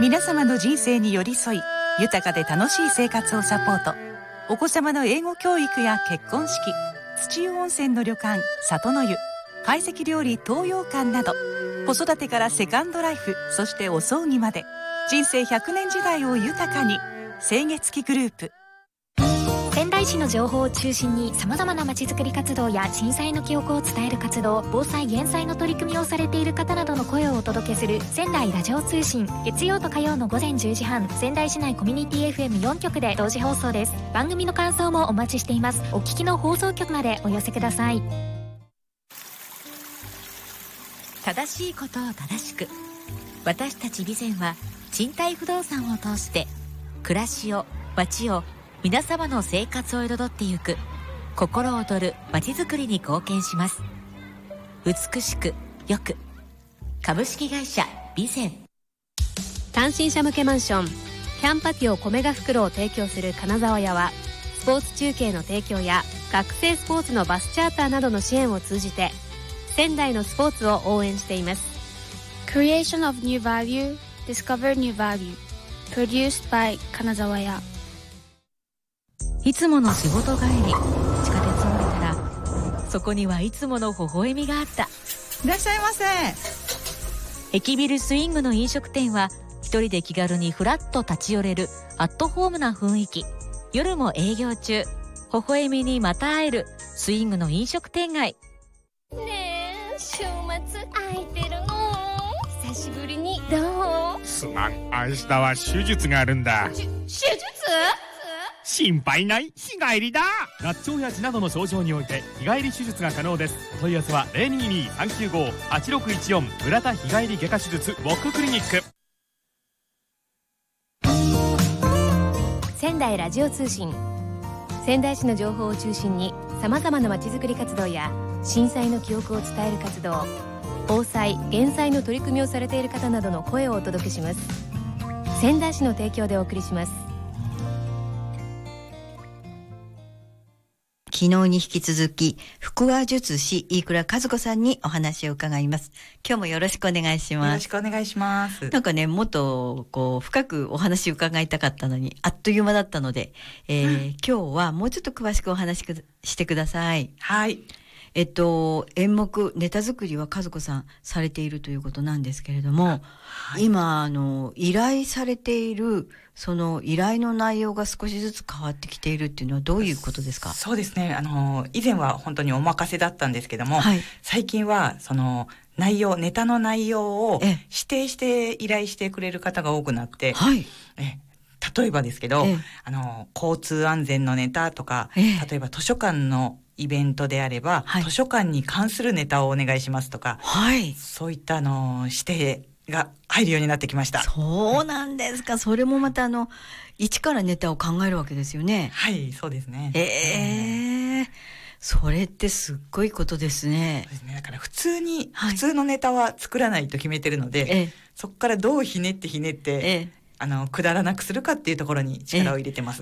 皆様の人生に寄り添い、豊かで楽しい生活をサポート。お子様の英語教育や結婚式、土湯温泉の旅館里の湯、懐石料理東洋館など、子育てからセカンドライフ、そしてお葬儀まで人生100年時代を豊かに。清月期グループ。 仙台市の情報を中心に様々なまちづくり活動や震災の記憶を伝える活動、防災減災の取り組みをされている方などの声をお届けする仙台ラジオ通信。月曜と火曜の午前10時半、仙台市内コミュニティ FM4 局で同時放送です。番組の感想もお待ちしています。お聞きの放送局までお寄せください。 正しいことを正しく、私たち備前は賃貸不動産を通して暮らしを、街を、皆様の生活を彩ってゆく心躍る街づくりに貢献します。美しくよく、株式会社備前。 単身者向けマンションキャンパティオコメガ袋を提供する金沢屋は、スポーツ中継の提供や学生スポーツのバスチャーターなどの支援を通じて仙台のスポーツを応援しています。 Creation of New Value, Discover New Value, Produced by 金沢屋。 いつもの仕事帰り、地下鉄を降りたら、そこにはいつもの微笑みがあった。 いらっしゃいませ。 駅ビルスイングの飲食店は、一人で気軽にフラッと立ち寄れるアットホームな雰囲気。夜も営業中、微笑みにまた会えるスイングの飲食店街。 ねえ、週末空いてるの？久しぶりにどう？ すまん、明日は手術があるんだ。 手術？ 心配ない、日帰りだ。合腸や痔などの症状において日帰り手術が可能です。問い合わせは 022-395-8614 村田日帰り外科手術ウォッククリニック。 仙台ラジオ通信。仙台市の情報を中心に様々なまちづくり活動や震災の記憶を伝える活動、防災減災の取り組みをされている方などの声をお届けします。仙台市の提供でお送りします。 昨日に引き続き腹話術師飯倉和子さんにお話を伺います。今日もよろしくお願いします。 よろしくお願いします。 なんかね、もっとこう深くお話を伺いたかったのにあっという間だったので、今日はもうちょっと詳しくお話してください。 はい。 演目ネタ作りは和子さんされているということなんですけれども、はい、今依頼されているその依頼の内容が少しずつ変わってきているっていうのはどういうことですか？ そうですね、以前は本当にお任せだったんですけども、はい、最近はそのネタの内容を指定して依頼してくれる方が多くなって、はい、例えばですけど、交通安全のネタとか、例えば図書館のイベントであれば、はい、図書館に関するネタをお願いしますとか、はい、そういった指定が入るようになってきました。 そうなんですか。それもまた一からネタを考えるわけですよね。 はい、そうですね。 それってすっごいことですね。 そうですね。だから普通のネタは作らないと決めてるので、そこからどうひねって、くだらなくするかっていうところに力を入れてます。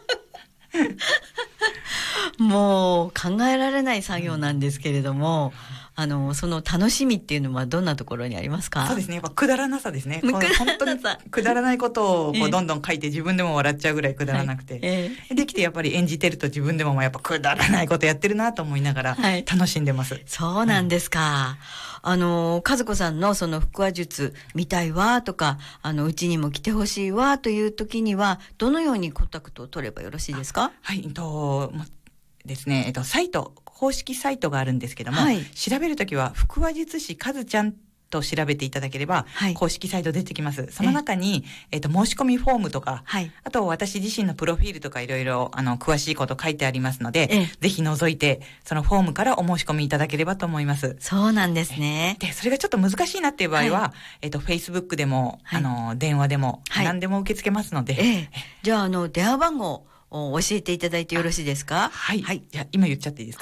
もう考えられない作業なんですけれども、その楽しみっていうのはどんなところにありますか？ そうですね、やっぱくだらなさですね。本当にくだらないことをこうどんどん書いて自分でも笑っちゃうぐらいくだらなくて、できてやっぱり演じてると自分でもやっぱくだらないことやってるなと思いながら楽しんでます。 そうなんですか。和子さんのその腹話術見たいわとか、うちにも来てほしいわという時にはどのようにコンタクトを取ればよろしいですか？ はい、ですね、公式サイトがあるんですけども、はい、調べるときは腹話術師カズちゃんと調べていただければ、はい、公式サイト出てきます。その中に、申し込みフォームとか、はい、あと私自身のプロフィールとかいろいろ詳しいこと書いてありますので、ぜひ覗いてそのフォームからお申し込みいただければと思います。 そうなんですね。 で、それがちょっと難しいなっていう場合は、Facebook でも、電話でも、何でも受け付けますので、 じゃあ電話番号教えていただいてよろしいですか？ はい。じゃあ今言っちゃっていいです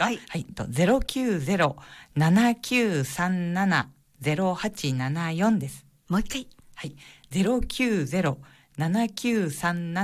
か？はい。090-7937-0874です。 もう一回。 はい。090-7937